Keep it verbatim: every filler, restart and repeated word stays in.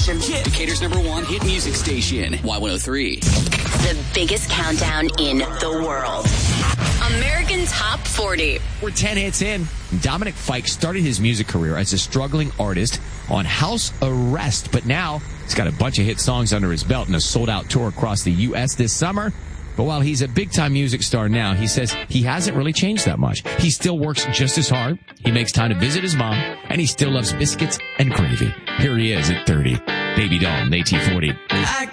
station. Decatur's number one hit music station, Y one oh three. The biggest countdown in the world. American Top forty. We're ten hits in. Dominic Fike started his music career as a struggling artist on house arrest, but now he's got a bunch of hit songs under his belt and a sold-out tour across the U S this summer. But while he's a big-time music star now, he says he hasn't really changed that much. He still works just as hard. He makes time to visit his mom, and he still loves biscuits and gravy. Here he is at thirty. Baby Doll, A T forty. I